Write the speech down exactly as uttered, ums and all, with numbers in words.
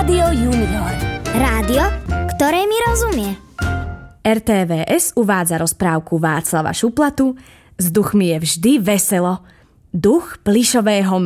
Rádio Junior. Rádio, ktoré mi rozumie. er té vé es uvádza rozprávku Václava Šuplatu S duchmi je vždy veselo. Duch plyšového